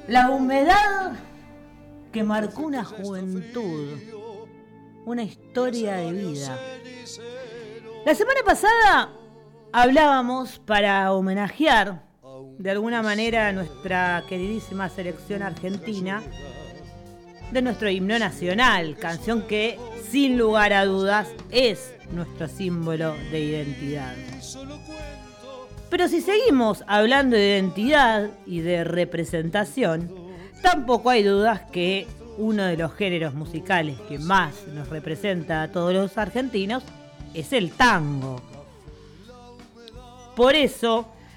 La humedad que marcó una juventud, una historia de vida. La semana pasada hablábamos para homenajear de alguna manera a nuestra queridísima selección argentina de nuestro himno nacional, canción que sin lugar a dudas es nuestro símbolo de identidad. Pero si seguimos hablando de identidad y de representación, tampoco hay dudas que uno de los géneros musicales que más nos representa a todos los argentinos es el tango. Por eso,